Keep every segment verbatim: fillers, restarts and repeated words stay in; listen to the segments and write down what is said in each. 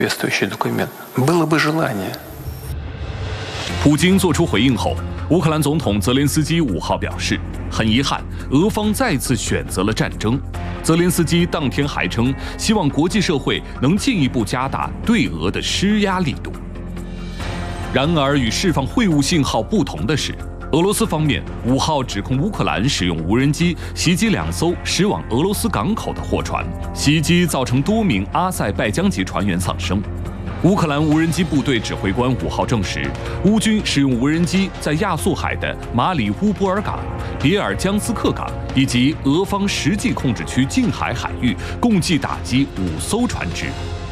普京作出回应后，乌克兰总统泽连斯基五号表示，很遗憾，俄方再次选择了战争。泽连斯基当天还称，希望国际社会能进一步加大对俄的施压力度。然而，与释放会晤信号不同的是，俄罗斯方面五号指控乌克兰使用无人机袭击两艘驶往俄罗斯港口的货船，袭击造成多名阿塞拜疆籍船员丧生。乌克兰无人机部队指挥官五号证实，乌军使用无人机在亚速海的马里乌波尔港、别尔江斯克港以及俄方实际控制区近海海域共计打击五艘船只。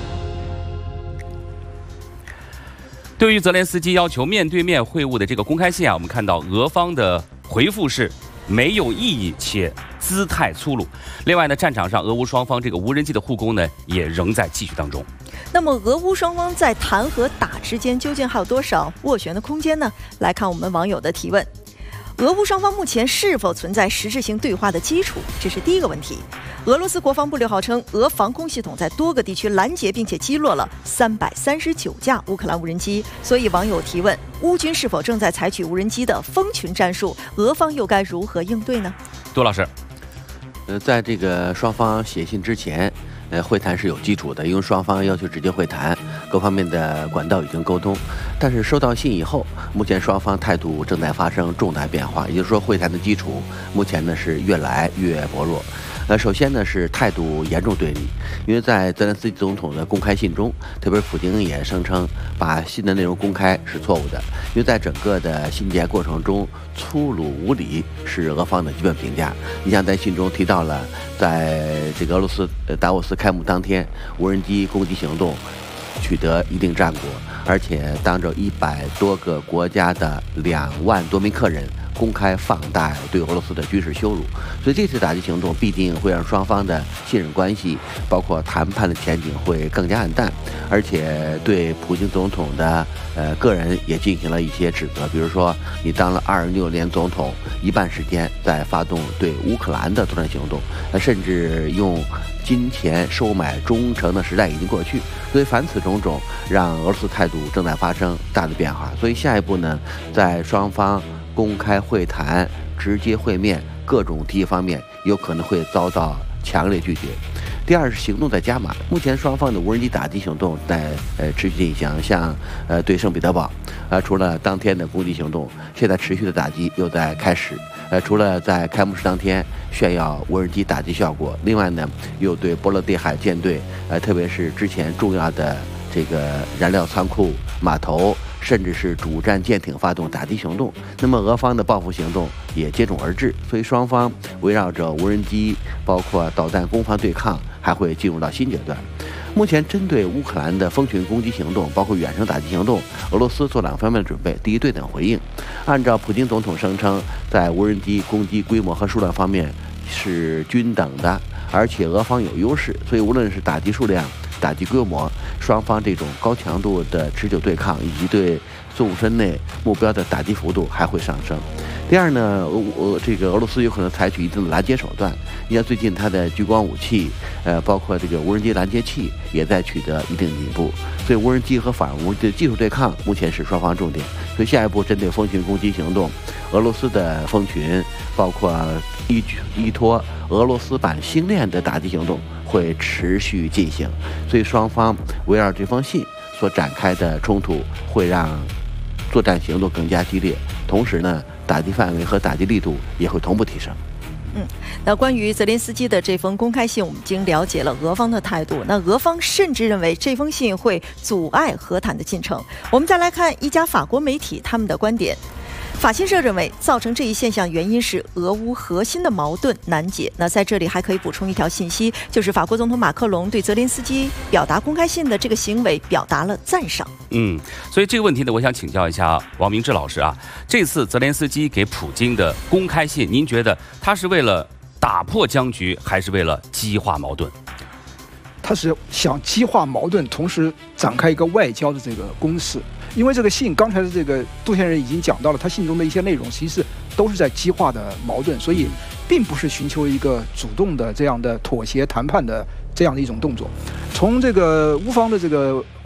对于泽连斯基要求面对面会晤的这个公开信啊，我们看到俄方的回复是没有意义且姿态粗鲁。另外呢，战场上俄乌双方这个无人机的互攻呢，也仍在继续当中。 那么俄乌双方在谈和打之间究竟还有多少斡旋的空间呢？来看我们网友的提问：俄乌双方目前是否存在实质性对话的基础？这是第一个问题。俄罗斯国防部六号称，俄防空系统在多个地区拦截并且击落了三百三十九架乌克兰无人机。所以网友提问：乌军是否正在采取无人机的蜂群战术？俄方又该如何应对呢？ 杜老师， 呃，在这个双方写信之前，呃，会谈是有基础的，因为双方要求直接会谈，各方面的管道已经沟通。但是收到信以后，目前双方态度正在发生重大变化，也就是说，会谈的基础目前呢是越来越薄弱。呃，首先呢是态度严重对立，因为在泽连斯基总统的公开信中，特别是普京也声称把信的内容公开是错误的，因为在整个的信件过程中，粗鲁无礼是俄方的基本评价。你像在信中提到了，在这个俄罗斯呃达沃斯开幕当天，无人机攻击行动取得一定战果，而且当着一百多个国家的两万多名客人公开放大对俄罗斯的军事羞辱，所以这次打击行动必定会让双方的信任关系，包括谈判的前景会更加暗淡，而且对普京总统的呃个人也进行了一些指责，比如说你当了二十六年总统，一半时间在发动对乌克兰的作战行动，甚至用金钱收买忠诚的时代已经过去，所以凡此种种让俄罗斯态度正在发生大的变化。所以下一步呢，在双方公开会谈、直接会面各种提议方面，有可能会遭到强烈拒绝。第二是行动在加码，目前双方的无人机打击行动在呃持续进行，像呃对圣彼得堡，呃除了当天的攻击行动，现在持续的打击又在开始。呃，除了在开幕式当天炫耀无人机打击效果，另外呢，又对波罗的海舰队，呃，特别是之前重要的这个燃料仓库、码头，甚至是主战舰艇发动打击行动。那么俄方的报复行动也接踵而至，所以双方围绕着无人机，包括导弹攻防对抗，还会进入到新阶段。目前针对乌克兰的蜂群攻击行动，包括远程打击行动，俄罗斯做两方面的准备。第一，对等回应。按照普京总统声称，在无人机攻击规模和数量方面是均等的，而且俄方有优势，所以无论是打击数量、打击规模，双方这种高强度的持久对抗，以及对纵深内目标的打击幅度还会上升。第二呢，俄这个俄罗斯有可能采取一定的拦截手段。你看最近它的激光武器，呃，包括这个无人机拦截器也在取得一定进步。所以无人机和反无的技术对抗目前是双方重点。所以下一步针对蜂群攻击行动，俄罗斯的蜂群包括依依托俄罗斯版星链的打击行动会持续进行。所以双方围绕这封信所展开的冲突会让作战行动更加激烈，同时呢，打击范围和打击力度也会同步提升。 嗯，那关于泽连斯基的这封公开信，我们已经了解了俄方的态度。那俄方甚至认为这封信会阻碍和谈的进程。我们再来看一家法国媒体他们的观点。法新社认为，造成这一现象原因是俄乌核心的矛盾难解。那在这里还可以补充一条信息，就是法国总统马克龙对泽连斯基表达公开信的这个行为表达了赞赏。 嗯，所以这个问题呢，我想请教一下王明志老师啊，这次泽连斯基给普京的公开信，您觉得他是为了打破僵局，还是为了激化矛盾？ 他是想激化矛盾，同时展开一个外交的这个攻势。因为这个信，刚才的这个杜先生已经讲到了，他信中的一些内容，其实都是在激化的矛盾，所以并不是寻求一个主动的这样的妥协谈判的这样的一种动作。从这个乌方的这个